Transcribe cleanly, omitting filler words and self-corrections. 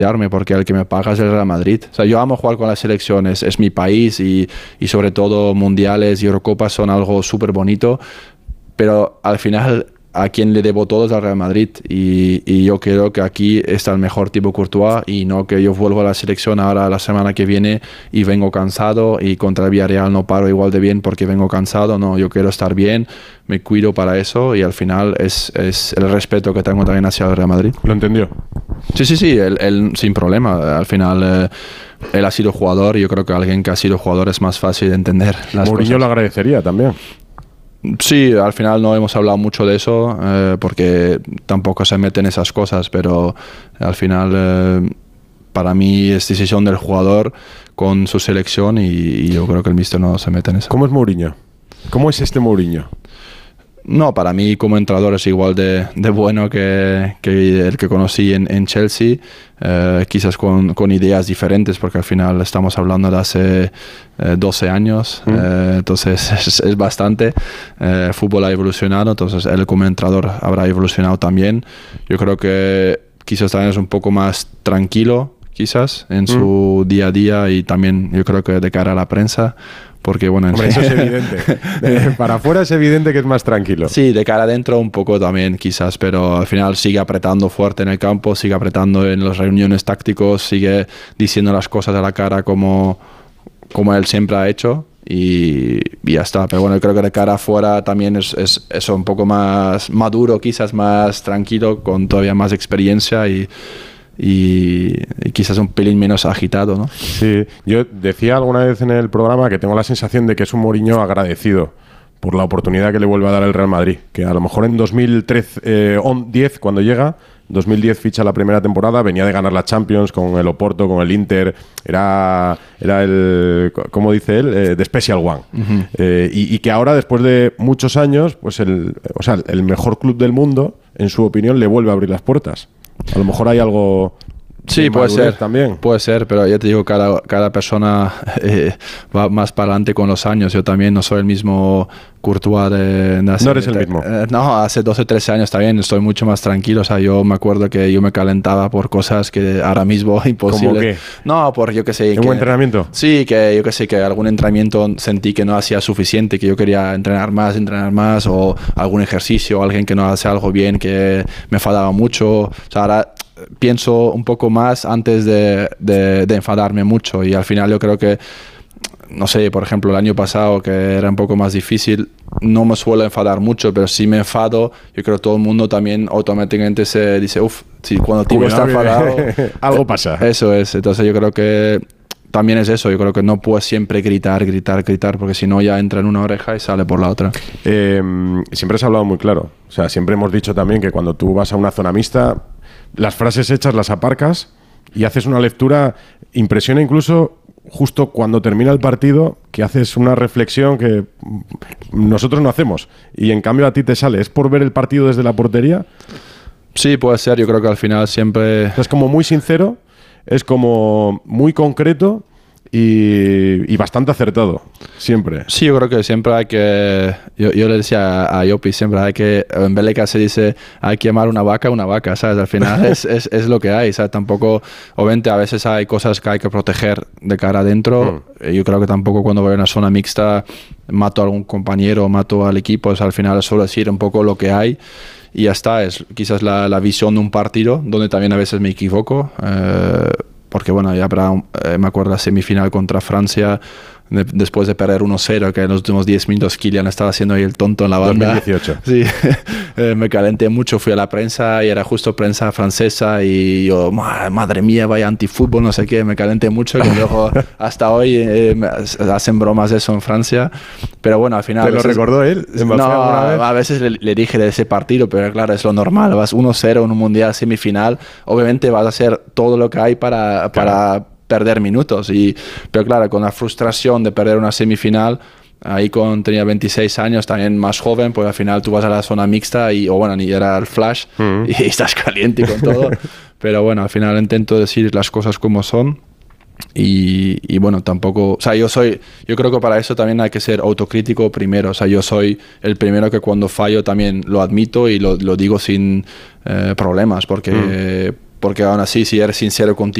porque el que me paga es el Real Madrid. O sea, yo amo jugar con la selección, es mi país y sobre todo mundiales y Eurocopas son algo súper bonito, pero al final a quien le debo todo es al Real Madrid y yo creo que aquí está el mejor tipo Courtois y no que yo vuelvo a la selección ahora la semana que viene y vengo cansado y contra el Villarreal no paro igual de bien porque vengo cansado. No, yo quiero estar bien, me cuido para eso y al final es el respeto que tengo también hacia el Real Madrid. ¿Lo entendió? Sí, él sin problema. Al final él ha sido jugador y yo creo que alguien que ha sido jugador es más fácil de entender las Mourinho cosas. lo agradecería también. Sí, al final no hemos hablado mucho de eso porque tampoco se meten esas cosas, pero al final para mí es decisión del jugador con su selección y yo creo que el míster no se mete en eso. ¿Cómo es Mourinho? ¿Cómo es este Mourinho? No, para mí como entrenador es igual de bueno que el que conocí en Chelsea, quizás con ideas diferentes porque al final estamos hablando de hace 12 años, entonces es bastante. El fútbol ha evolucionado, entonces él como entrenador habrá evolucionado también. Yo creo que quizás también es un poco más tranquilo quizás en su día a día y también yo creo que de cara a la prensa. Porque bueno, hombre, eso es evidente. Para afuera es evidente que es más tranquilo. Sí, de cara adentro un poco también quizás, pero al final sigue apretando fuerte en el campo, sigue apretando en las reuniones tácticos, sigue diciendo las cosas a la cara como él siempre ha hecho y ya está. Pero bueno, yo creo que de cara afuera también es un poco más maduro, quizás más tranquilo, con todavía más experiencia y quizás un pelín menos agitado, ¿no? Sí, yo decía alguna vez en el programa que tengo la sensación de que es un Mourinho agradecido por la oportunidad que le vuelve a dar el Real Madrid, que a lo mejor en 2010 cuando llega, 2010 ficha la primera temporada, venía de ganar la Champions con el Oporto, con el Inter, era el, ¿cómo dice él? The Special One. Y que ahora, después de muchos años, pues el mejor club del mundo, en su opinión, le vuelve a abrir las puertas. A lo mejor hay algo... Sí, puede ser también. Puede ser, pero ya te digo, cada persona va más para adelante con los años. Yo también no soy el mismo Courtois de hace... No eres el mismo. No, hace 12, 13 años también estoy mucho más tranquilo. O sea, yo me acuerdo que yo me calentaba por cosas que ahora mismo imposible. ¿Cómo qué? No, por yo qué sé... ¿Un entrenamiento? Sí, que yo qué sé, que algún entrenamiento sentí que no hacía suficiente, que yo quería entrenar más, o algún ejercicio, o alguien que no hace algo bien, que me enfadaba mucho. O sea, ahora pienso un poco más antes de enfadarme mucho y al final yo creo que, no sé, por ejemplo el año pasado que era un poco más difícil, no me suelo enfadar mucho, pero si me enfado, yo creo que todo el mundo también automáticamente se dice, si cuando Tibo está enfadado... algo pasa. Eso es, entonces yo creo que también es eso, yo creo que no puedes siempre gritar, porque si no ya entra en una oreja y sale por la otra. Siempre has hablado muy claro, o sea, siempre hemos dicho también que cuando tú vas a una zona mixta, las frases hechas las aparcas y haces una lectura, impresiona incluso justo cuando termina el partido que haces una reflexión que nosotros no hacemos y en cambio a ti te sale. ¿Es por ver el partido desde la portería? Sí, puede ser, yo creo que al final siempre... Es como muy sincero, es como muy concreto y bastante acertado, siempre. Sí, yo creo que siempre hay que... Yo le decía a Yopi, siempre hay que... En Bélgica se dice, hay que llamar una vaca, ¿sabes? Al final es lo que hay, ¿sabes? Tampoco... Obviamente a veces hay cosas que hay que proteger de cara adentro. Yo creo que tampoco cuando voy a una zona mixta mato a algún compañero, mato al equipo. O sea, al final suelo decir un poco lo que hay. Y ya está, es quizás la visión de un partido, donde también a veces me equivoco. Porque bueno, ya me acuerdo la semifinal contra Francia, después de perder 1-0, que en los últimos 10 minutos Kylian estaba haciendo ahí el tonto en la banda. 2018. Sí, me calenté mucho, fui a la prensa y era justo prensa francesa y yo, madre mía, vaya antifútbol, no sé qué, me calenté mucho, que luego hasta hoy hacen bromas de eso en Francia, pero bueno, al final... ¿Te lo recordó él? No, a veces le dije de ese partido, pero claro, es lo normal, vas 1-0 en un mundial semifinal, obviamente vas a hacer todo lo que hay para perder minutos, pero claro, con la frustración de perder una semifinal, ahí tenía 26 años, también más joven, pues al final tú vas a la zona mixta ni era el flash y estás caliente y con todo, pero bueno, al final intento decir las cosas como son y bueno, tampoco, o sea, yo creo que para eso también hay que ser autocrítico primero, o sea, yo soy el primero que cuando fallo también lo admito y lo digo sin problemas, porque porque aún así, si eres sincero contigo